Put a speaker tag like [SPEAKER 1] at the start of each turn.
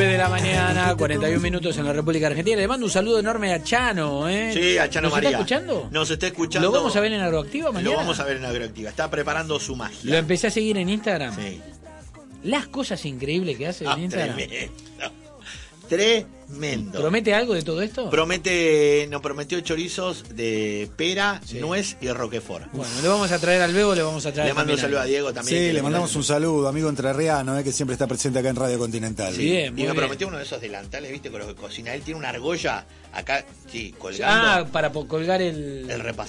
[SPEAKER 1] 9 de la mañana, 41 minutos en la República Argentina. Le mando un saludo enorme a Chano,
[SPEAKER 2] Sí, a Chano María.
[SPEAKER 1] ¿Nos está escuchando?
[SPEAKER 2] Nos está escuchando.
[SPEAKER 1] ¿Lo vamos a ver en Agroactiva mañana?
[SPEAKER 2] Lo vamos a ver en Agroactiva. Está preparando su magia.
[SPEAKER 1] Lo empecé a seguir en Instagram.
[SPEAKER 2] Sí.
[SPEAKER 1] Las cosas increíbles que hace en Instagram.
[SPEAKER 2] Tremendo.
[SPEAKER 1] ¿Promete algo de todo esto?
[SPEAKER 2] Nos prometió chorizos de pera, nuez y roquefort.
[SPEAKER 1] Bueno, le vamos a traer al Bebo, le vamos a traer.
[SPEAKER 2] Le mando un saludo a Diego también.
[SPEAKER 3] Sí, le mandamos un saludo, amigo entrerriano, que siempre está presente acá en Radio Continental.
[SPEAKER 1] Sí, bien,
[SPEAKER 2] y me
[SPEAKER 1] bien.
[SPEAKER 2] prometió uno de esos delantales, ¿viste? Con los que cocina. Él tiene una argolla acá, colgando.
[SPEAKER 1] Para colgar el
[SPEAKER 2] repasado.